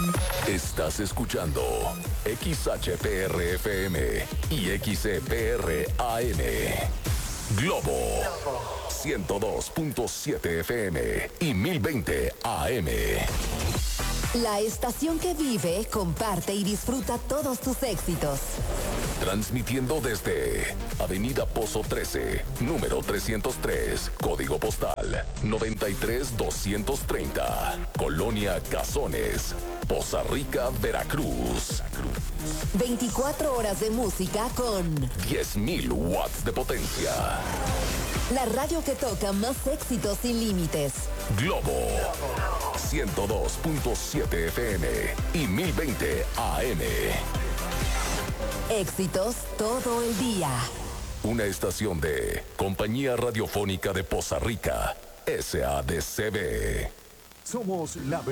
Estás escuchando XHPR-FM y XCPR-AM. Globo 102.7 FM y 1020 AM. La estación que vive, comparte y disfruta todos tus éxitos. Transmitiendo desde Avenida Pozo 13, número 303, código postal 93230, Colonia Cazones, Poza Rica, Veracruz. 24 horas de música con 10.000 watts de potencia. La radio que toca más éxitos sin límites. Globo 102.7 FM y 1020 AM. Éxitos todo el día. Una estación de Compañía Radiofónica de Poza Rica, SADCB. Somos la